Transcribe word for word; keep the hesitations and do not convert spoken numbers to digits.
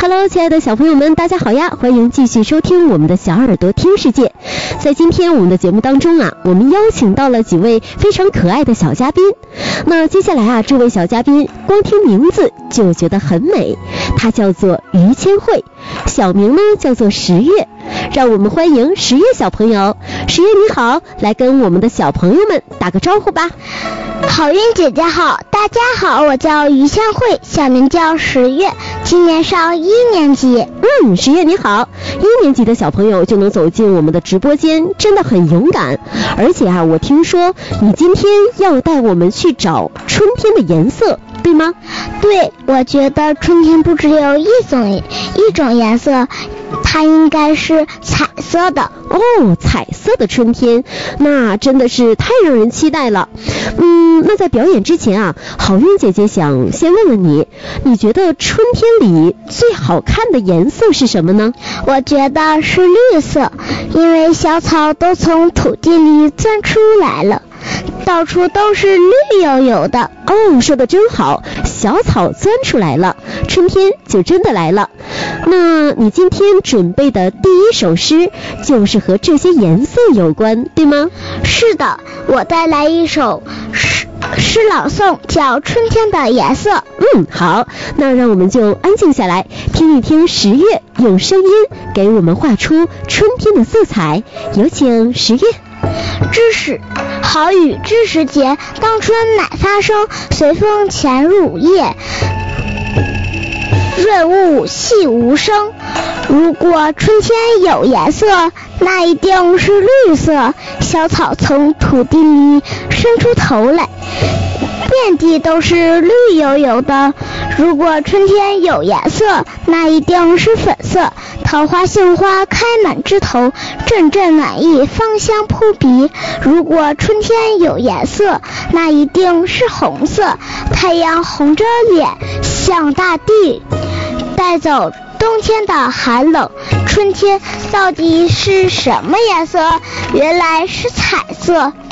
Hello， 亲爱的小朋友们，大家好呀！欢迎继续收听我们的小耳朵听世界。在今天我们的节目当中啊，我们邀请到了几位非常可爱的小嘉宾。那接下来啊，这位小嘉宾光听名字就觉得很美，她叫做于千惠，小名呢叫做十月。让我们欢迎十月小朋友。十月你好，来跟我们的小朋友们打个招呼吧。 好运姐姐好，大家好，我叫于千惠，小名叫十月，今年上一年级。 嗯，十月你好，一年级的小朋友就能走进我们的直播间，真的很勇敢。而且啊，我听说你今天要带我们去找春天的颜色，对吗？ 对，我觉得春天不只有一种一种颜色，它应该是彩色的。 哦，彩色的春天，那真的是太让人期待了。嗯，那在表演之前啊，好运姐姐想先问问你，你觉得春天里最好看的颜色是什么呢？ 我觉得是绿色，因为小草都从土地里钻出来了，到处都是绿油油的。 哦，说得真好，小草钻出来了，春天就真的来了。那你今天准备的第一首诗就是和这些颜色有关，对吗？ 是的，我带来一首诗诗朗诵，叫《春天的颜色》。 嗯，好，那让我们就安静下来，听一听十月用声音给我们画出春天的色彩。有请十月。 知识好雨知时节，当春乃发生，随风潜入夜，润物细无声。如果春天有颜色，那一定是绿色。小草从土地里伸出头来，遍地都是绿油油的。如果春天有颜色，那一定是粉色。桃花杏花开满枝头，阵阵暖意芳香扑鼻。如果春天有颜色，那一定是红色。太阳红着脸向大地，带走冬天的寒冷。春天到底是什么颜色？原来是彩色。